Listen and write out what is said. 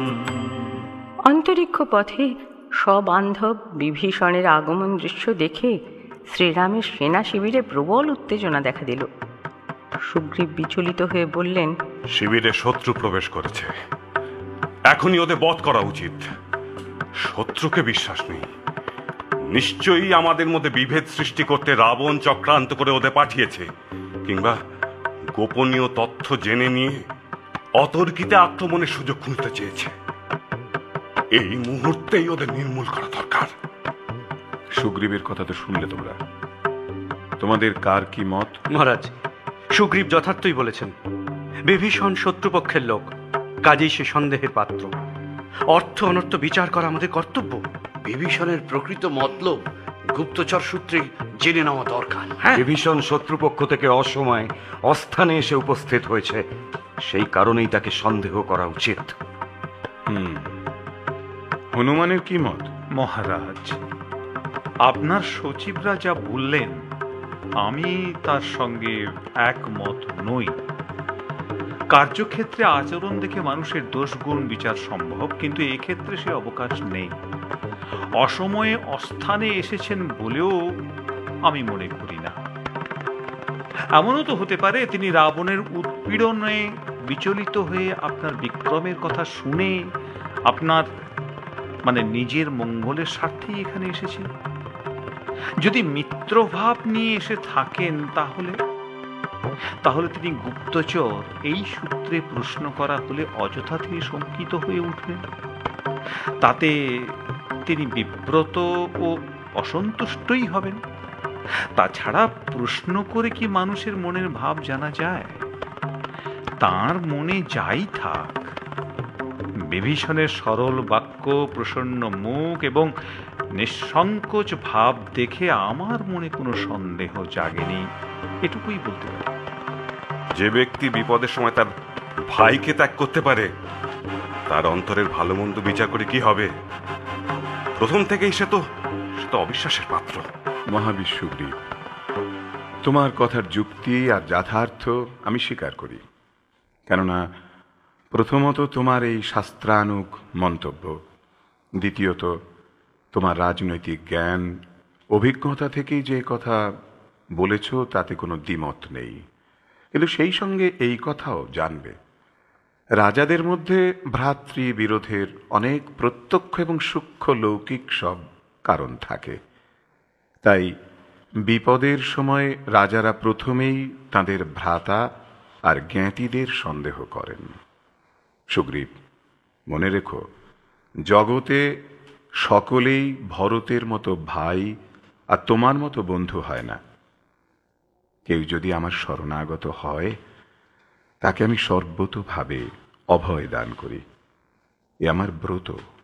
অন্তরিক্ষ পথে সবান্ধব বিভীষণের আগমন দৃশ্য দেখে শ্রীরামের সেনা শিবিরে প্রবল উত্তেজনা দেখা দিল। সুগ্রীব বিচলিত হয়ে বললেন, শিবিরে শত্রু প্রবেশ করেছে, এখনই ওদের বধ করা উচিত। শত্রুকে বিশ্বাস নেই, নিশ্চয়ই আমাদের মধ্যে বিভেদ সৃষ্টি করতে রাবণ চক্রান্ত করে ওদের পাঠিয়েছে, কিংবা গোপনীয় তথ্য জেনে নিয়ে অতর্কিতে আক্রমণের সুযোগ খুঁজতে চেয়েছে। এই মুহূর্তেই ওদের নির্মূল করা দরকার। সুগ্রীবের কথা তো শুনলে তোমরা, তোমাদের কার কি মত? মহারাজ, সুগ্রীব যথার্থই বলেছেন। বিভীষণ শত্রুপক্ষের লোক, কাজেই সে সন্দেহের পাত্র। অর্থ অনর্থ বিচার করা আমাদের কর্তব্য। বিভীষণের প্রকৃত মতলব গুপ্তচর সূত্রে জেনে নেওয়া দরকার। বিভীষণ শত্রুপক্ষ থেকে অসময়ে অস্থানে এসে উপস্থিত হয়েছে, সেই কারণেই তাকে সন্দেহ করা উচিত। হনুমানের কি মত? মহারাজ, আপনার সচিবরা যা বললেন আমি তার সঙ্গে একমত নই। কার্যক্ষেত্রে আচরণ দেখে মানুষের দোষ গুণ বিচার সম্ভব, কিন্তু এক্ষেত্রে সে অবকাশ নেই। অসময়ে অস্থানে এসেছেন বলেও আমি মনে করি না। এমনও তো হতে পারে তিনি রাবণের উৎপীড়নে বিচলিত হয়ে আপনার বিক্রমের কথা শুনে আপনার নিজের মঙ্গলের স্বার্থেই এখানে এসেছেন। যদি মিত্রভাব নিয়ে এসে থাকেন তাহলে তিনি গুপ্তচর এই সূত্রে প্রশ্ন করা হলে অযথা তিনি শঙ্কিত হয়ে উঠবেন। তাতে তিনি বিব্রত ও অসন্তুষ্টই হবেন। তাছাড়া প্রশ্ন করে কি মানুষের মনের ভাব জানা যায়? তার মনে যাই থাক, বিভীষণের সরল বাক্য, প্রসন্ন মুখ এবং নিঃসংকোচ ভাব দেখে আমার মনে কোনো সন্দেহ জাগেনি, এটুকুই বলতে পারি। যে ব্যক্তি বিপদের সময় তার ভাইকে ত্যাগ করতে পারে, তার অন্তরের ভালো মন্দ বিচার করে কি হবে? প্রথম থেকেই সে তো অবিশ্বাসের পাত্র। মহাবীর সুগ্রীব, তোমার কথার যুক্তি আর যথার্থ আমি স্বীকার করি। কেননা প্রথমত তোমার এই শাস্ত্রানুগ মন্তব্য, দ্বিতীয়ত তোমার রাজনৈতিক জ্ঞান, অভিজ্ঞতা থেকেই যে কথা বলেছ তাতে কোনো দ্বিমত নেই। কিন্তু সেই সঙ্গে এই কথাও জানবে, রাজাদের মধ্যে ভ্রাতৃ বিরোধের অনেক প্রত্যক্ষ এবং সূক্ষ্ম লৌকিক সব কারণ থাকে। তাই বিপদের সময় রাজারা প্রথমেই তাদের ভ্রাতা আর জ্ঞাতিদের সন্দেহ করেন। সুগ্রীব, মনে রেখো, জগতে সকলেই ভরতের মতো ভাই আর তোমার মতো বন্ধু হয় না। কেউ যদি আমার শরণাগত হয়, তাকে আমি সর্বতোভাবে অভয় দান করি। এ আমার ব্রত।